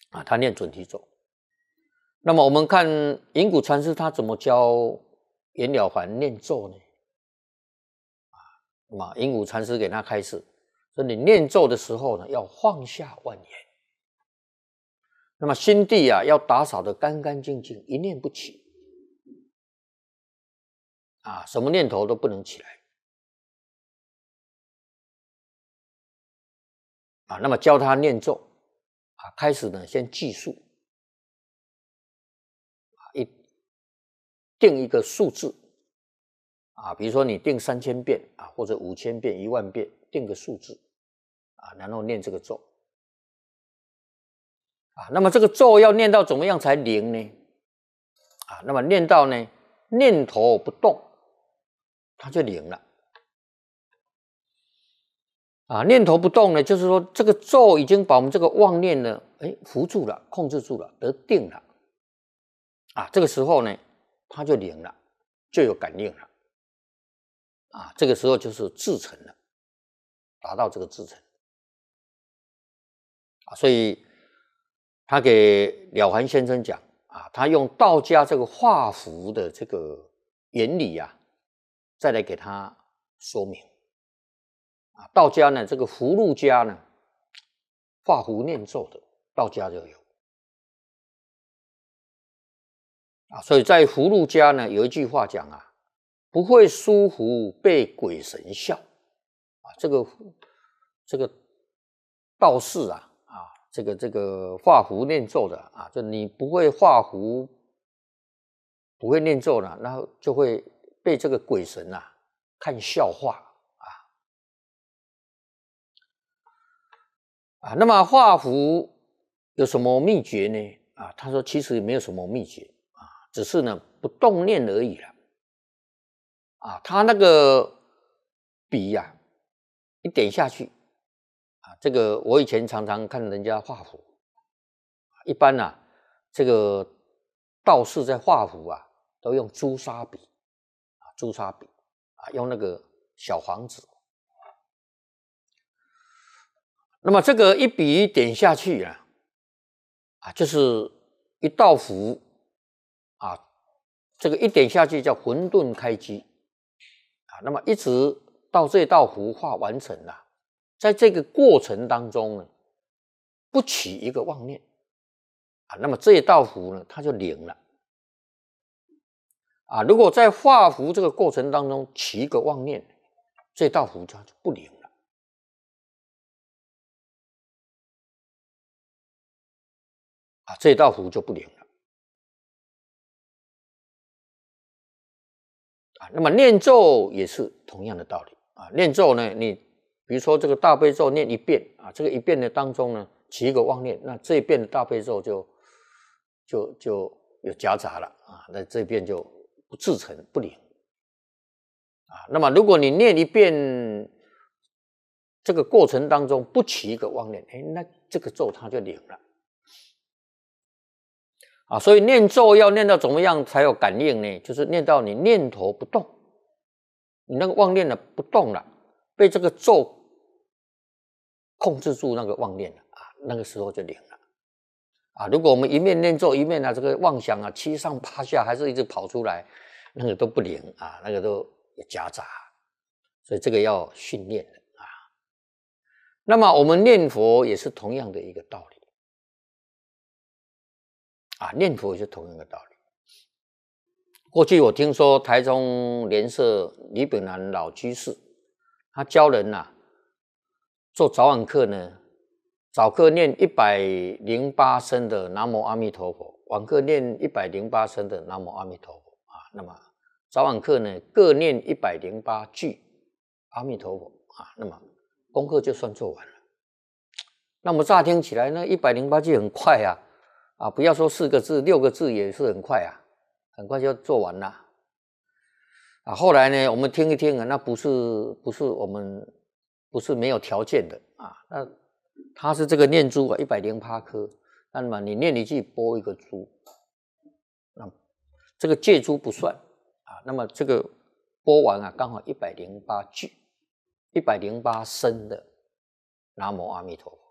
啊，他念准提咒。那么我们看隐谷禅师他怎么教袁了凡念咒呢？那么隐谷禅师给他开示，说你念咒的时候呢，要放下妄言，那么心地啊要打扫得干干净净，一念不起，啊，什么念头都不能起来。啊，那么教他念咒，啊，开始呢先计数，啊，定一个数字，啊，比如说你定3000遍啊，或者5000遍、10000遍，定个数字，啊，然后念这个咒，啊，那么这个咒要念到怎么样才灵呢？啊，那么念到呢念头不动，它就灵了。啊，念头不动呢，就是说这个咒已经把我们这个妄念呢，扶住了，控制住了，得定了。啊，这个时候呢，它就灵了，就有感应了。啊，这个时候就是至诚了，达到这个至诚。啊，所以他给了凡先生讲啊，他用道家这个画符的这个原理啊，再来给他说明。啊，道家呢，这个符箓家呢，画符念咒的，道家就有。啊，所以在符箓家呢，有一句话讲啊，不会书符被鬼神笑。啊，这个道士啊，这个画符念咒的啊，就你不会画符，不会念咒了，然后就会被这个鬼神啊看笑话。啊，那么画符有什么秘诀呢？啊，他说其实没有什么秘诀啊，只是呢不动念而已了。啊，他那个笔呀，一点下去，啊，这个我以前常常看人家画符，一般啊，这个道士在画符啊，都用朱砂笔，啊，朱砂笔啊，用那个小黄纸。那么这个一笔点下去啊，就是一道符啊，这个一点下去叫混沌开机啊。那么一直到这道符画完成了，在这个过程当中呢，不起一个妄念啊，那么这一道符呢，它就灵了啊。如果在画符这个过程当中起一个妄念，这道符它就不灵了。啊，这道符就不灵了。啊，那么念咒也是同样的道理啊。念咒呢，你比如说这个大悲咒念1遍啊，这个1遍的当中呢起一个妄念，那这一遍的大悲咒就有夹杂了啊，那这一遍就不至诚不灵啊。那么如果你念1遍，这个过程当中不起一个妄念，那这个咒它就灵了。啊，所以念咒要念到怎么样才有感应呢？就是念到你念头不动，你那个妄念呢不动了，被这个咒控制住那个妄念了啊，那个时候就灵了啊。如果我们一面念咒一面这个妄想啊七上八下还是一直跑出来，那个都不灵啊，那个都有夹杂，所以这个要训练的啊。那么我们念佛也是同样的一个道理。啊，念佛也是同样的道理。过去我听说台中莲社李炳南老居士，他教人做早晚课呢，早课念108声的南无阿弥陀佛，晚课念108声的南无阿弥陀佛啊。那么早晚课呢，各念108句阿弥陀佛啊，那么功课就算做完了。那么乍听起来呢，108句很快啊。啊，不要说4个字，6个字也是很快啊，很快就做完了。啊，后来呢，我们听一听啊，那不是我们不是没有条件的啊，那它是这个念珠啊，108颗，那么你念一句拨一个珠，那这个借珠不算啊，那么这个拨完啊，刚好108句，108声的南无阿弥陀佛。